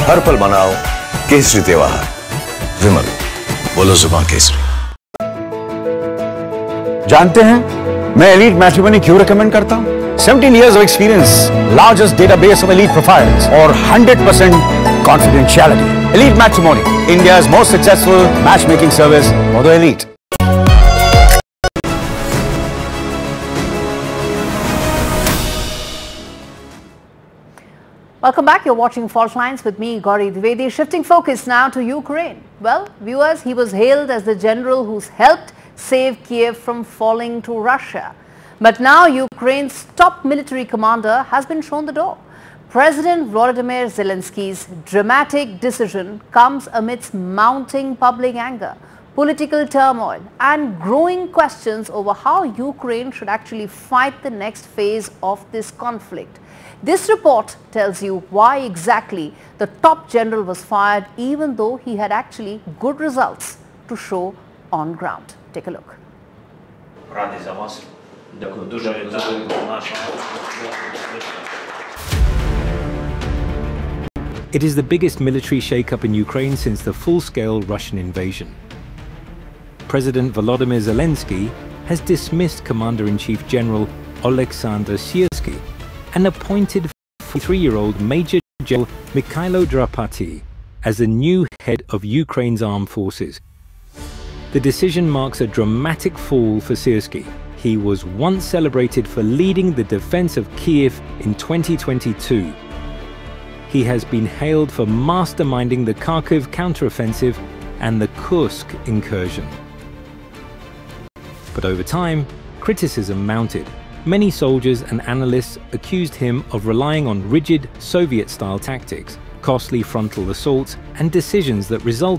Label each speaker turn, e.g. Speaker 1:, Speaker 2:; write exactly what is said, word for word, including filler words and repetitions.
Speaker 1: हर पल मनाओ केसरी त्योहार। विमल, बोलो जुबान केसरी।
Speaker 2: जानते हैं मैं एलीट मैट्रिमोनी क्यों रिकमेंड करता हूं? seventeen years of experience, largest database of elite profiles, और one hundred percent confidentiality. Elite Matrimony, India's most successful matchmaking service for the elite.
Speaker 3: Welcome back. You're watching Fault Lines with me, Gauri Dwivedi. Shifting focus now to Ukraine. Well, viewers, he was hailed as the general who's helped save Kiev from falling to Russia. But now Ukraine's top military commander has been shown the door. President Volodymyr Zelensky's dramatic decision comes amidst mounting public anger, political turmoil and growing questions over how Ukraine should actually fight the next phase of this conflict. This report tells you why exactly the top general was fired, even though he had actually good results to show on ground. Take a look.
Speaker 4: It is the biggest military shakeup in Ukraine since the full-scale Russian invasion. President Volodymyr Zelensky has dismissed Commander-in-Chief General Oleksandr Syrsky and appointed forty-three-year-old Major General Mikhailo Drapati as the new head of Ukraine's armed forces. The decision marks a dramatic fall for Syrsky. He was once celebrated for leading the defense of Kiev in twenty twenty-two. He has been hailed for masterminding the Kharkiv counteroffensive and the Kursk incursion. But over time, criticism mounted. Many soldiers and analysts accused him of relying on rigid Soviet-style tactics, costly frontal assaults, and decisions that resulted